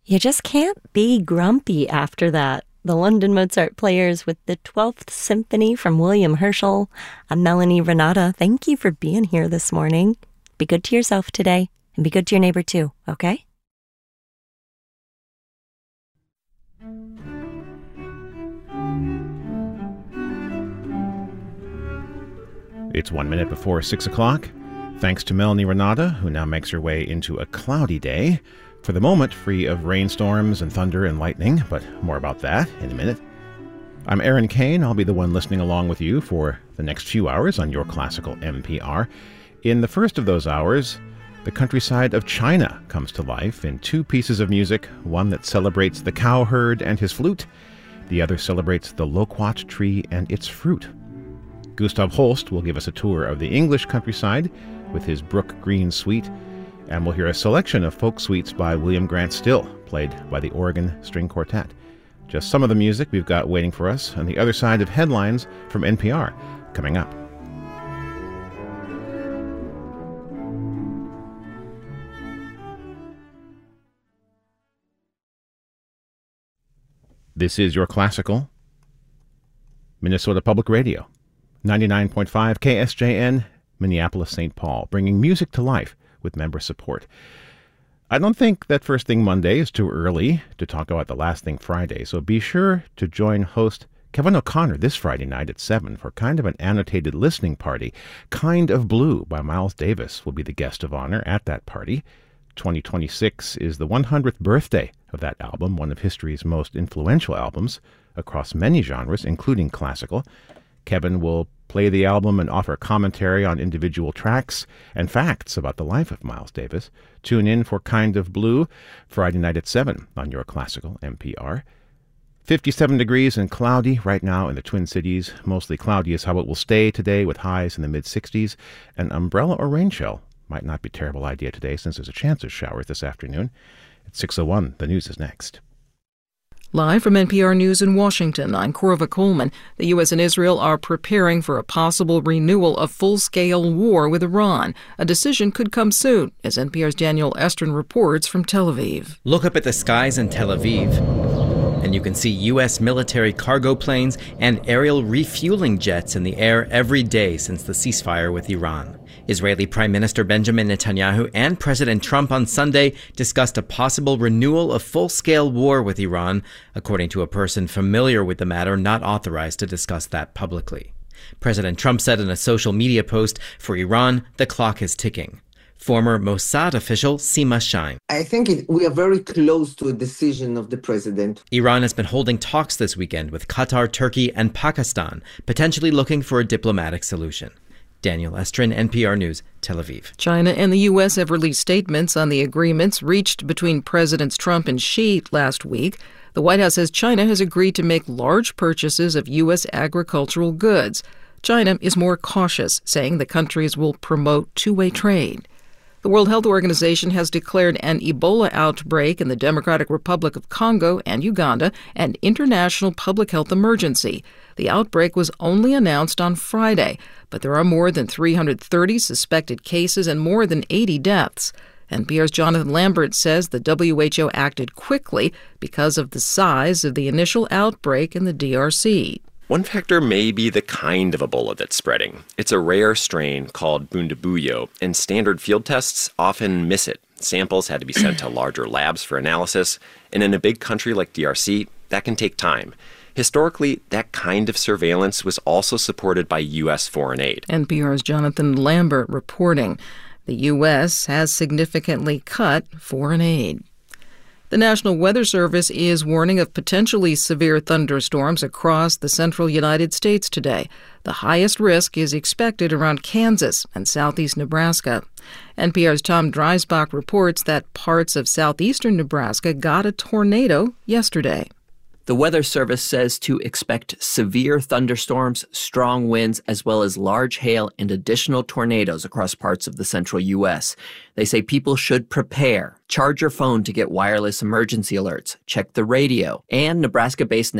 You just can't be grumpy after that. The London Mozart Players with the 12th Symphony from William Herschel. I'm Melanie Renata. Thank you for being here this morning. Be good to yourself today, and be good to your neighbor too, okay? It's 1 minute before 6 o'clock. Thanks to Melanie Renata, who now makes her way into a cloudy day. For the moment, free of rainstorms and thunder and lightning, but more about that in a minute. I'm Aaron Kane. I'll be the one listening along with you for the next few hours on Your Classical NPR. In the first of those hours, the countryside of China comes to life in two pieces of music, one that celebrates the cowherd and his flute, the other celebrates the loquat tree and its fruit. Gustav Holst will give us a tour of the English countryside with his Brook Green Suite, and we'll hear a selection of folk suites by William Grant Still, played by the Oregon String Quartet. Just some of the music we've got waiting for us on the other side of headlines from NPR coming up. This is Your Classical, Minnesota Public Radio, 99.5 KSJN, Minneapolis, St. Paul, bringing music to life with member support. I don't think that First Thing Monday is too early to talk about the Last Thing Friday, so be sure to join host Kevin O'Connor this Friday night at 7 for kind of an annotated listening party. Kind of Blue by Miles Davis will be the guest of honor at that party. 2026 is the 100th birthday of that album, one of history's most influential albums across many genres, including classical. Kevin will play the album and offer commentary on individual tracks and facts about the life of Miles Davis. Tune in for Kind of Blue Friday night at 7 on Your Classical NPR. 57 degrees and cloudy right now in the Twin Cities. Mostly cloudy is how it will stay today with highs in the mid-60s. An umbrella or rain shell might not be a terrible idea today since there's a chance of showers this afternoon. At 6:01, the news is next. Live from NPR News in Washington, I'm Corva Coleman. The U.S. and Israel are preparing for a possible renewal of full-scale war with Iran. A decision could come soon, as NPR's Daniel Estrin reports from Tel Aviv. Look up at the skies in Tel Aviv, and you can see U.S. military cargo planes and aerial refueling jets in the air every day since the ceasefire with Iran. Israeli Prime Minister Benjamin Netanyahu and President Trump on Sunday discussed a possible renewal of full-scale war with Iran, according to a person familiar with the matter not authorized to discuss that publicly. President Trump said in a social media post, "For Iran, the clock is ticking." Former Mossad official Sima Shine. I think we are very close to a decision of the president. Iran has been holding talks this weekend with Qatar, Turkey, and Pakistan, potentially looking for a diplomatic solution. Daniel Estrin, NPR News, Tel Aviv. China and the U.S. have released statements on the agreements reached between Presidents Trump and Xi last week. The White House says China has agreed to make large purchases of U.S. agricultural goods. China is more cautious, saying the countries will promote two-way trade. The World Health Organization has declared an Ebola outbreak in the Democratic Republic of Congo and Uganda an international public health emergency. The outbreak was only announced on Friday, but there are more than 330 suspected cases and more than 80 deaths. NPR's Jonathan Lambert says the WHO acted quickly because of the size of the initial outbreak in the DRC. One factor may be the kind of Ebola that's spreading. It's a rare strain called Bundibugyo, and standard field tests often miss it. Samples had to be sent to larger labs for analysis, and in a big country like DRC, that can take time. Historically, that kind of surveillance was also supported by U.S. foreign aid. NPR's Jonathan Lambert reporting. The U.S. has significantly cut foreign aid. The National Weather Service is warning of potentially severe thunderstorms across the central United States today. The highest risk is expected around Kansas and southeast Nebraska. NPR's Tom Dreisbach reports that parts of southeastern Nebraska got a tornado yesterday. The Weather Service says to expect severe thunderstorms, strong winds, as well as large hail and additional tornadoes across parts of the central U.S. They say people should prepare. Charge your phone to get wireless emergency alerts. Check the radio. And Nebraska-based